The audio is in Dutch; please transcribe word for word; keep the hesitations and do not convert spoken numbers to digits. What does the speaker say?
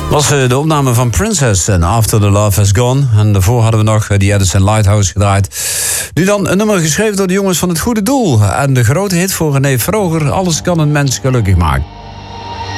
was uh, de opname van Princess en After the Love Has Gone. En daarvoor hadden we nog uh, The Edison Lighthouse gedraaid. Nu dan een nummer geschreven door de jongens van Het Goede Doel. En de grote hit voor René Vroger, Alles kan een mens gelukkig maken.